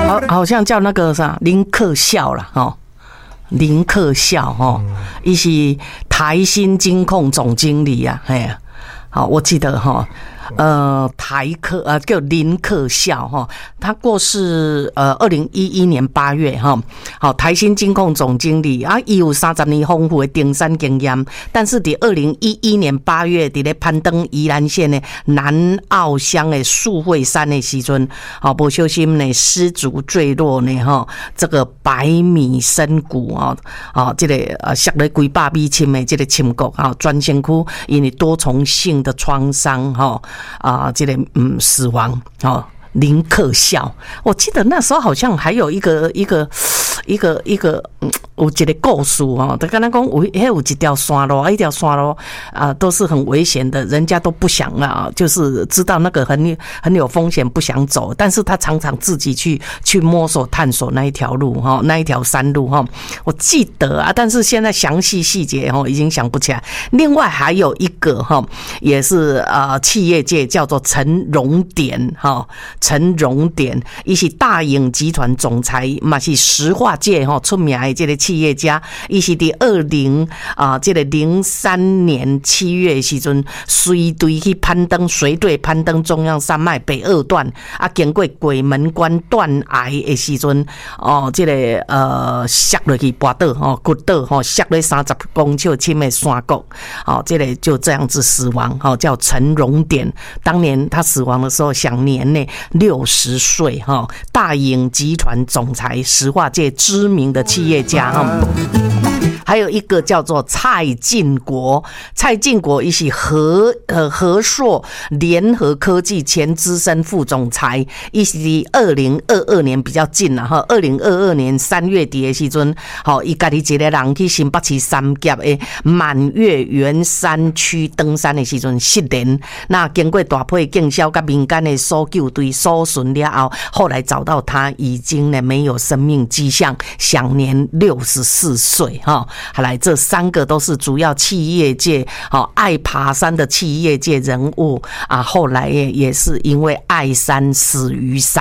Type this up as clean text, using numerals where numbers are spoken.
好像叫那个啥林克孝啦，哦，林克孝哦，他是台新金控总经理啊，哎呀，好，我记得哈。台科叫林克孝哈，他过世2011年8月哈，好台新金控总经理啊，伊有30年丰富的登山经验，但是伫2011年8月伫咧攀登宜兰县的南澳乡的树会山的时阵，好不小心呢失足坠落呢哈，这个100米深谷啊，这个摔了几百米深的这个深谷啊，全身躯因为多重性的创伤哈。这个死亡哦，林克孝，我记得那时候好像还有一个有一个故事哦，他刚才讲有一条山路，一条山路都是很危险的，人家都不想就是知道那个很有风险，不想走，但是他常常自己去摸索探索那一条路哈，那一条山路哈，我记得但是现在详细细节已经想不起来。另外还有一个也是企业界叫做陈荣典陈荣典，他是大影集团总裁，也是石化界出名的这个企业家，他是在2003年7月的时阵，随队去攀登随队攀登中央山脉北2段经过鬼门关断崖的时阵，这个摔落去跋倒骨倒摔落30公尺深的山谷，这个就这样子死亡，叫陈荣典。当年他死亡的时候享年呢60岁，大影集团总裁，石化界知名的企业家。还有一个叫做蔡进国，蔡进国也是和硕联合科技前资深副总裁，也是2022年比较近了哈，2022年3月底的时阵，好，伊家己一个人去新北市三峡的满月圆山区登山的时阵失联，那经过大批警消跟民间的搜救队搜寻了后，后来找到他已经呢没有生命迹象，享年64岁哈。好来，这3个都是主要企业界爱爬山的企业界人物啊，后来也是因为爱山死于山。